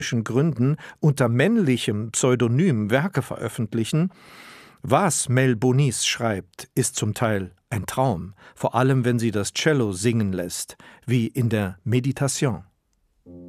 Gründen unter männlichem Pseudonym Werke veröffentlichen. Was Mel Bonis schreibt, ist zum Teil ein Traum, vor allem wenn sie das Cello singen lässt, wie in der Meditation.